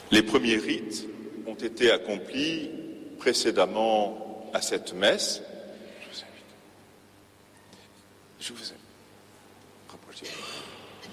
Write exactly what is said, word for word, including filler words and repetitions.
Les premiers rites ont été accomplis précédemment à cette messe. Je vous invite. Je vous invite. Rapprochez-vous.